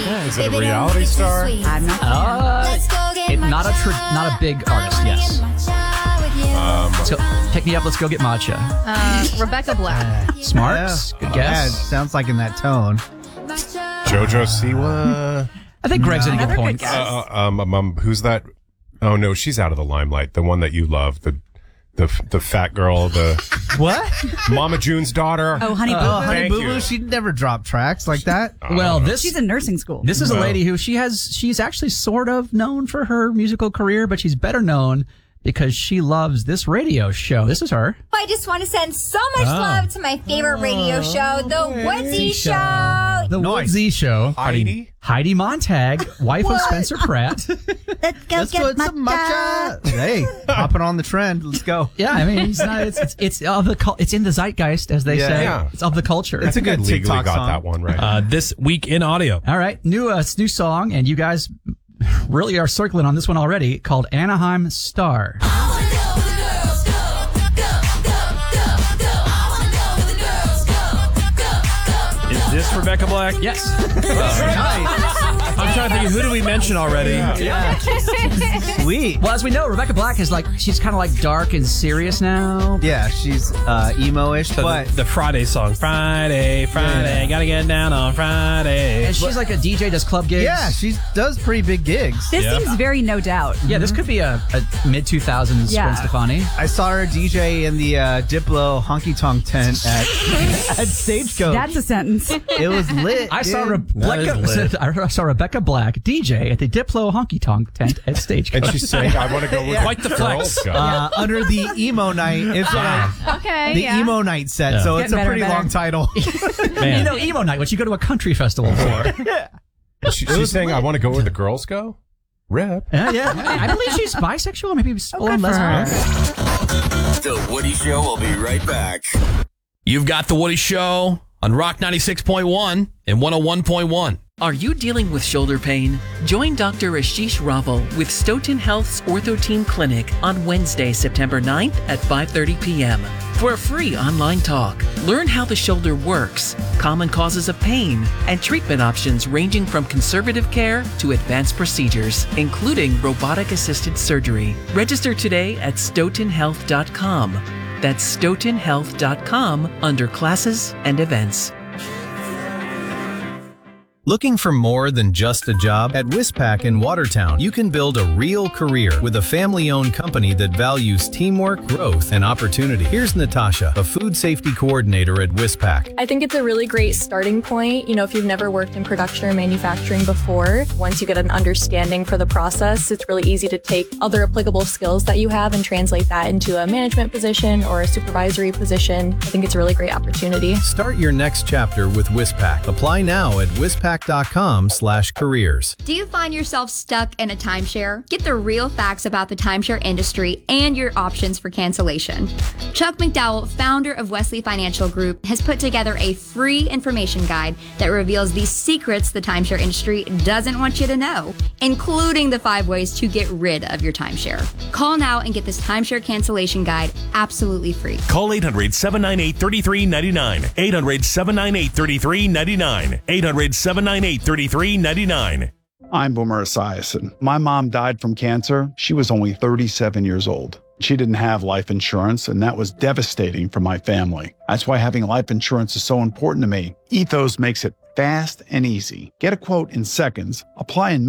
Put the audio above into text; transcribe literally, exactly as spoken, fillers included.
Yeah, is it a reality star? I'm not. Uh, it, not a tr- not a big artist. Yes. Um, Let's go, pick me up. Let's go get matcha. Uh, Rebecca Black. Smart. Yeah. Good Yeah, it guess. sounds like in that tone. Jojo Siwa. I think Greg's in a good Another point. good guess. Uh, um, um, um, who's that? Oh no, she's out of the limelight. The one that you love, the the the fat girl, the What? Mama June's daughter. Oh, Honey Boo Boo. Oh, Honey Thank Boo you. Boo, she'd never drop tracks like that. Well, this She's in nursing school. This is a No. lady who she has, she's actually sort of known for her musical career, but she's better known because she loves this radio show. This is her. I just want to send so much love to my favorite radio show, The Woodsy Show. The Nice. Woodsy Show. Heidi. Heidi Montag, wife of Spencer Pratt. Let's go Let's get put my some matcha. Hey, hopping on the trend. Let's go. Yeah, I mean, it's not, it's, it's, it's of the, cul- it's in the zeitgeist, as they Yeah. say. Yeah. It's of the culture. It's a good Legally TikTok got song. that one right. Uh, this week in audio. All right, new uh, new song, and you guys really are circling on this one already, called Anaheim Star. Is this Rebecca Black? Yes. I'm trying to think, who did we mention already? Sweet. Well, as we know, Rebecca Black is like, she's kind of like dark and serious now. Yeah, she's uh, emo-ish, So but the, the Friday song. Friday, Friday, Yeah. gotta get down on Friday. And she's like a D J, does club gigs. yeah, she does pretty big gigs. This Yep. seems very No Doubt. Yeah, this could be a, a mid two thousands Yeah. Gwen Stefani. I saw her D J in the uh, Diplo Honky Tonk tent at, at Stagecoach. That's a sentence. It was lit. I saw, dude. Rebecca, is lit. I saw Rebecca Black, D J, at the Diplo Honky Tonk tent at Stagecoach. And she's saying, "I want to go with Quite the Girls flex. Go." uh, under the emo night. It's like Okay. the yeah. emo night set, Yeah. so it's Getting a better pretty and better. long title. You Man. know, emo night, what you go to a country festival for. She- she's saying, "I want to go where the girls go." Rip. Yeah, yeah. I believe she's bisexual, maybe full on good for her. lesbian. The Woody Show will be right back. You've got The Woody Show on Rock ninety-six point one and one oh one point one. Are you dealing with shoulder pain? Join Doctor Ashish Raval with Stoughton Health's Ortho Team Clinic on Wednesday, September ninth at five thirty p.m. for a free online talk. Learn how the shoulder works, common causes of pain, and treatment options ranging from conservative care to advanced procedures, including robotic-assisted surgery. Register today at stoughton health dot com. That's stoughton health dot com under classes and events. Looking for more than just a job? At Wispac in Watertown, you can build a real career with a family-owned company that values teamwork, growth, and opportunity. Here's Natasha, a food safety coordinator at Wispac. I think it's a really great starting point. You know, if you've never worked in production or manufacturing before, once you get an understanding for the process, it's really easy to take other applicable skills that you have and translate that into a management position or a supervisory position. I think it's a really great opportunity. Start your next chapter with Wispac. Apply now at wispac dot com slash careers. Do you find yourself stuck in a timeshare? Get the real facts about the timeshare industry and your options for cancellation. Chuck McDowell, founder of Wesley Financial Group, has put together a free information guide that reveals the secrets the timeshare industry doesn't want you to know, including the five ways to get rid of your timeshare. Call now and get this timeshare cancellation guide absolutely free. Call eight hundred, seven nine eight, three three nine nine. eight hundred, seven nine eight, three three nine nine. eight hundred, seven nine eight, three three nine nine. I'm Boomer Esiason. My mom died from cancer. She was only thirty-seven years old. She didn't have life insurance, and that was devastating for my family. That's why having life insurance is so important to me. Ethos makes it fast and easy. Get a quote in seconds. Apply in